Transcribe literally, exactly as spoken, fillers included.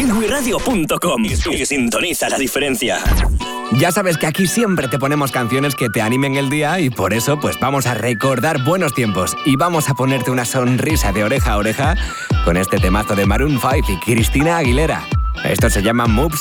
kiwi radio punto com y sintoniza la diferencia. Ya sabes que aquí siempre te ponemos canciones que te animen el día y por eso pues vamos a recordar buenos tiempos y vamos a ponerte una sonrisa de oreja a oreja con este temazo de Maroon cinco y Cristina Aguilera. Esto se llama Moves